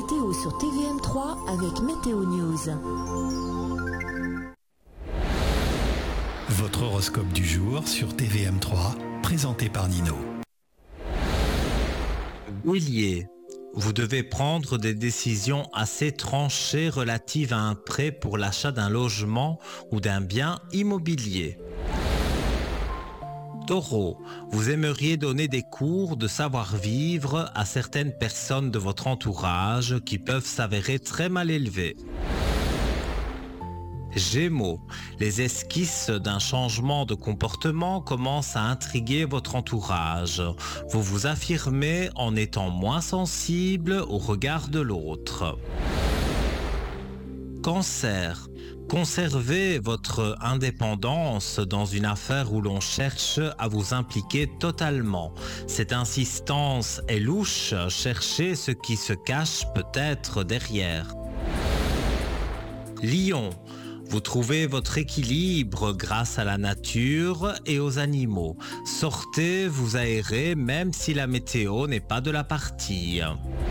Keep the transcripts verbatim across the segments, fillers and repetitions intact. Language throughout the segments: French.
météo sur T V M trois avec Météo News. Votre horoscope du jour sur T V M trois, présenté par Nino. Bélier, vous devez prendre des décisions assez tranchées relatives à un prêt pour l'achat d'un logement ou d'un bien immobilier. Taureau, vous aimeriez donner des cours de savoir-vivre à certaines personnes de votre entourage qui peuvent s'avérer très mal élevées. Gémeaux, les esquisses d'un changement de comportement commencent à intriguer votre entourage. Vous vous affirmez en étant moins sensible au regard de l'autre. Cancer, conservez votre indépendance dans une affaire où l'on cherche à vous impliquer totalement. Cette insistance est louche, cherchez ce qui se cache peut-être derrière. Lion, vous trouvez votre équilibre grâce à la nature et aux animaux. Sortez vous aérer même si la météo n'est pas de la partie.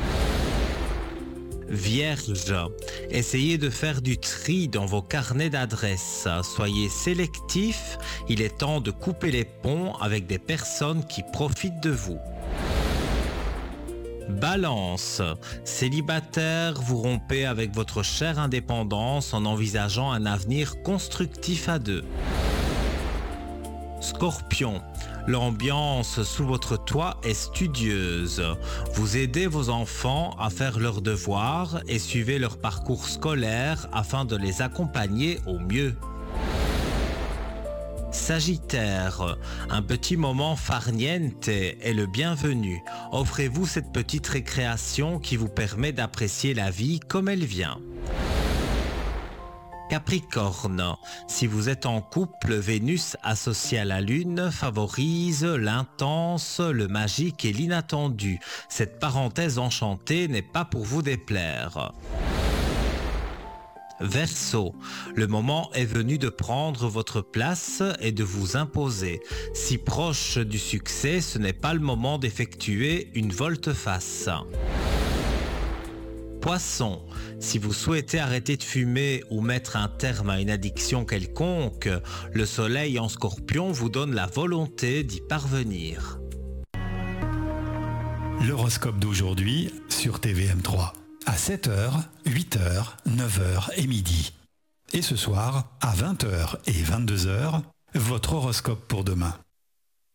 Vierge, essayez de faire du tri dans vos carnets d'adresses. Soyez sélectif, il est temps de couper les ponts avec des personnes qui profitent de vous. Balance, célibataire, vous rompez avec votre chère indépendance en envisageant un avenir constructif à deux. Scorpion, l'ambiance sous votre toit est studieuse. Vous aidez vos enfants à faire leurs devoirs et suivez leur parcours scolaire afin de les accompagner au mieux. Sagittaire, un petit moment farniente est le bienvenu. Offrez-vous cette petite récréation qui vous permet d'apprécier la vie comme elle vient. Capricorne, si vous êtes en couple, Vénus associée à la Lune favorise l'intense, le magique et l'inattendu. Cette parenthèse enchantée n'est pas pour vous déplaire. Verseau, le moment est venu de prendre votre place et de vous imposer. Si proche du succès, ce n'est pas le moment d'effectuer une volte-face. Poisson, si vous souhaitez arrêter de fumer ou mettre un terme à une addiction quelconque, le soleil en Scorpion vous donne la volonté d'y parvenir. L'horoscope d'aujourd'hui sur T V M trois. À sept heures, huit heures, neuf heures et midi. Et ce soir, à vingt heures et vingt-deux heures, votre horoscope pour demain.